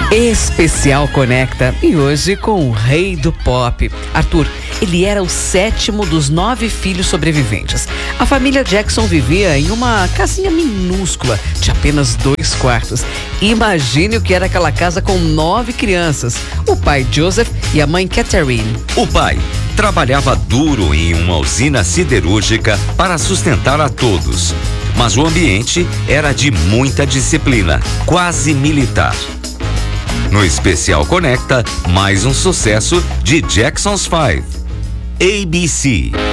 Especial Conecta e hoje com o rei do pop. Arthur, ele era o 7º dos 9 filhos sobreviventes. A família Jackson vivia em uma casinha minúscula de apenas 2 quartos. Imagine o que era aquela casa com 9 crianças. O pai Joseph e a mãe Catherine. O pai trabalhava duro em uma usina siderúrgica para sustentar a todos. Mas o ambiente era de muita disciplina, quase militar. No Especial Conecta, mais um sucesso de Jackson's 5. ABC.